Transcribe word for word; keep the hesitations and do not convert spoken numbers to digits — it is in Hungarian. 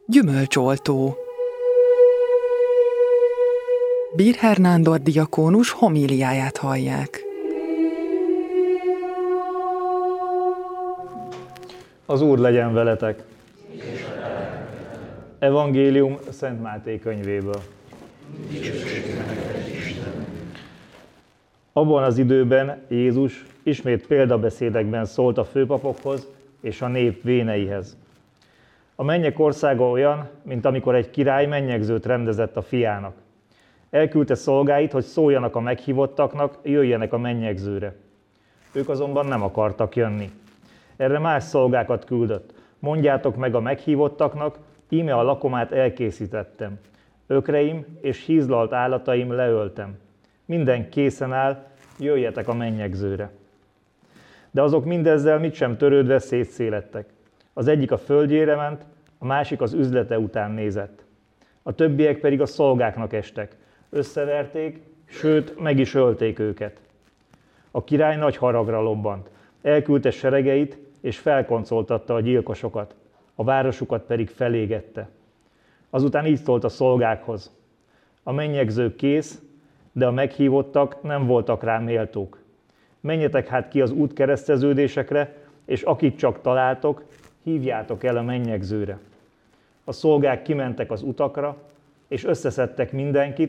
Gyümölcsoltó. Birher Nándor diakónus homíliáját hallják. Az Úr legyen veletek! Evangélium Szent Máté könyvéből. Abban az időben Jézus ismét példabeszédekben szólt a főpapokhoz és a nép véneihez. A mennyek országa olyan, mint amikor egy király mennyegzőt rendezett a fiának. Elküldte szolgáit, hogy szóljanak a meghívottaknak, jöjjenek a mennyegzőre. Ők azonban nem akartak jönni. Erre más szolgákat küldött. Mondjátok meg a meghívottaknak, íme a lakomát elkészítettem. Ökreim és hízlalt állataim leöltem. Minden készen áll, jöjjetek a mennyegzőre. De azok mindezzel mit sem törődve szétszélettek. Az egyik a földjére ment, a másik az üzlete után nézett. A többiek pedig a szolgáknak estek. Összeverték, sőt, meg is ölték őket. A király nagy haragra lobbant. Elküldte seregeit, és felkoncoltatta a gyilkosokat. A városukat pedig felégette. Azután így szólt a szolgákhoz. A mennyegző kész, de a meghívottak nem voltak rá méltók. Menjetek hát ki az útkereszteződésekre, és akit csak találtok, hívjátok el a mennyegzőre. A szolgák kimentek az utakra, és összeszedtek mindenkit,